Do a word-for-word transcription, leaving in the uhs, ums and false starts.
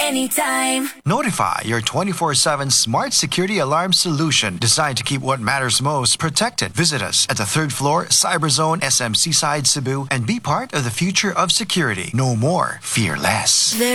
anytime. Notify, your twenty-four seven smart security alarm solution designed to keep what matters most protected. Visit us at the third floor, Cyberzone S M C Side Cebu, and be part of the future of security. No more, fear less. There